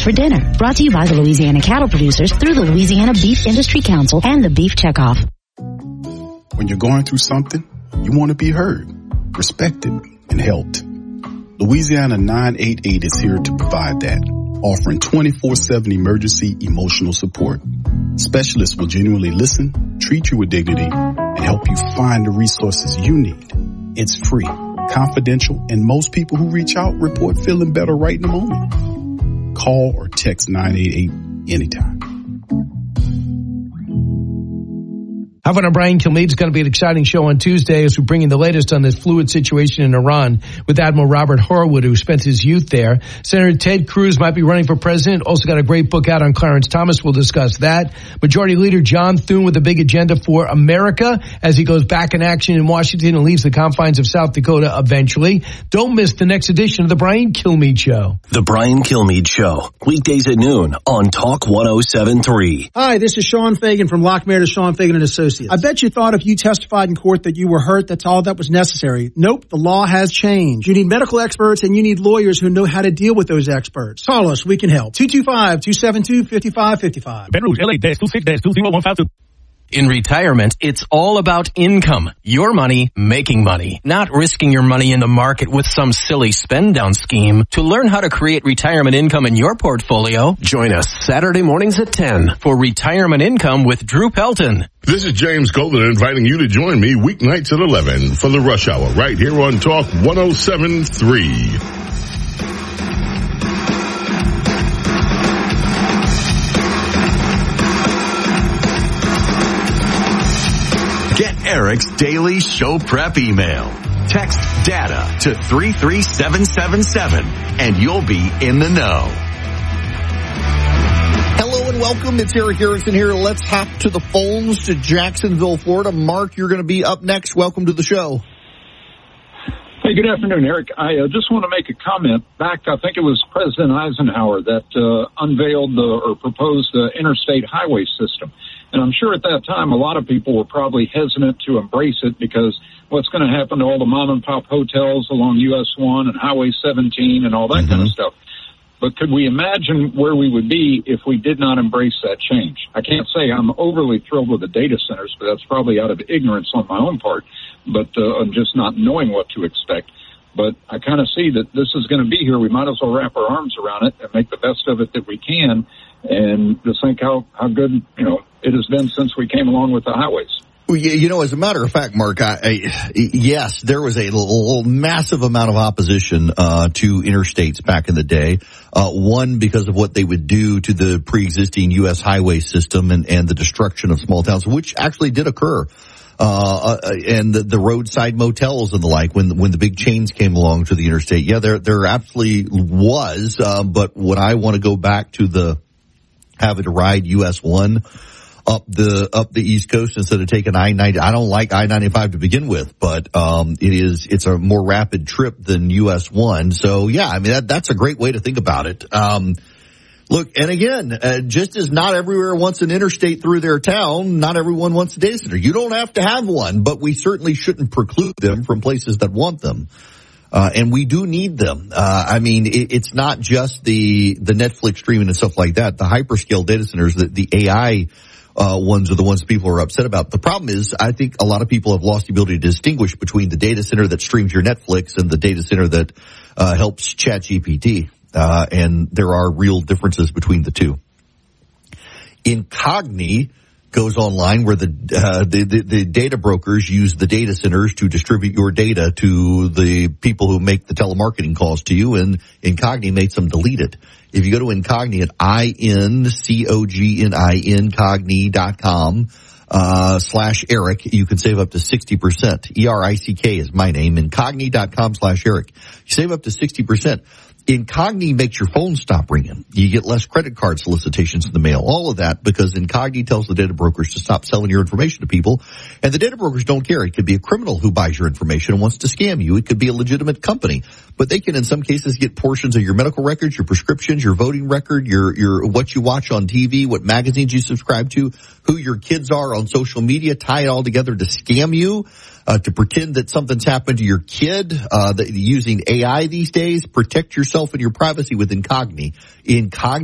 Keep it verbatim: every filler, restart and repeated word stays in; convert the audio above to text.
for dinner. Brought to you by the Louisiana Cattle Producers through the Louisiana Beef Industry Council and the Beef Checkoff. When you're going through something, you want to be heard, respected, and helped. Louisiana nine eight eight is here to provide that, offering twenty-four seven emergency emotional support. Specialists will genuinely listen, treat you with dignity, and help you find the resources you need. It's free, confidential, and most people who reach out report feeling better right in the moment. Call or text nine eight eight anytime. Havana Brian Kilmeade is going to be an exciting show on Tuesday as we bring in the latest on this fluid situation in Iran with Admiral Robert Horwood, who spent his youth there. Senator Ted Cruz might be running for president. Also got a great book out on Clarence Thomas. We'll discuss that. Majority Leader John Thune with a big agenda for America as he goes back in action in Washington and leaves the confines of South Dakota eventually. Don't miss the next edition of the Brian Kilmeade Show. The Brian Kilmeade Show, weekdays at noon on Talk one oh seven point three. Hi, this is Sean Fagan from Lockmayer to Sean Fagan and Associates. I bet you thought if you testified in court that you were hurt, that's all that was necessary. Nope, the law has changed. You need medical experts and you need lawyers who know how to deal with those experts. Call us, we can help. two two five, two seven two, five five five five. Ben Rouge, L A two six two zero one five two. In retirement, it's all about income. Your money making money, not risking your money in the market with some silly spend down scheme. To learn how to create retirement income in your portfolio, join us Saturday mornings at ten for Retirement Income with Drew Pelton. This is James Golden inviting you to join me weeknights at eleven for the Rush Hour right here on Talk one oh seven point three. Get Eric's daily show prep email. Text data to three three seven seven seven and you'll be in the know. Hello and welcome. It's Eric Erickson here. Let's hop to the phones to Jacksonville, Florida. Mark, you're going to be up next. Welcome to the show. Hey, good afternoon, Eric. I uh, just want to make a comment. Back, I think it was President Eisenhower that uh, unveiled the, or proposed the interstate highway system. And I'm sure at that time a lot of people were probably hesitant to embrace it because what's going to happen to all the mom and pop hotels along U S one and Highway seventeen and all that mm-hmm. kind of stuff. But could we imagine where we would be if we did not embrace that change? I can't say I'm overly thrilled with the data centers, but that's probably out of ignorance on my own part, but uh, I'm just not knowing what to expect. But I kind of see that this is going to be here. We might as well wrap our arms around it and make the best of it that we can, and just think how, how good, you know, it has been since we came along with the highways. Well, you know, as a matter of fact, Mark, I, I, yes, there was a little, massive amount of opposition uh to interstates back in the day. Uh One, because of what they would do to the pre-existing U S highway system and, and the destruction of small towns, which actually did occur. Uh, uh and the, the roadside motels and the like when when the big chains came along to the interstate. Yeah, there there absolutely was. Uh, but when I want to go back to the having to ride U S one up the up the East Coast instead of taking I ninety. I don't like I ninety-five to begin with, but um it is it's a more rapid trip than U S one. So yeah, I mean that that's a great way to think about it. Um Look, and again, uh, just as not everywhere wants an interstate through their town, not everyone wants a data center. You don't have to have one, but we certainly shouldn't preclude them from places that want them. Uh, and we do need them. Uh, I mean, it, it's not just the, the Netflix streaming and stuff like that. The hyperscale data centers, the, the A I uh, ones are the ones people are upset about. The problem is, I think a lot of people have lost the ability to distinguish between the data center that streams your Netflix and the data center that uh, helps ChatGPT. Uh, and there are real differences between the two. Incogni goes online where the, uh, the, the, the data brokers use the data centers to distribute your data to the people who make the telemarketing calls to you, and Incogni makes them delete it. If you go to Incogni at I N C O G N I, incogni dot com, uh, slash Eric, you can save up to sixty percent. E R I C K is my name, incogni dot com slash Eric. You save up to sixty percent. Incogni makes your phone stop ringing. You get less credit card solicitations in the mail. All of that because Incogni tells the data brokers to stop selling your information to people. And the data brokers don't care. It could be a criminal who buys your information and wants to scam you. It could be a legitimate company. But they can in some cases get portions of your medical records, your prescriptions, your voting record, your, your, what you watch on T V, what magazines you subscribe to, who your kids are on social media, tie it all together to scam you. Uh, to pretend that something's happened to your kid, uh, that using A I these days. Protect yourself and your privacy with Incogni. Incogni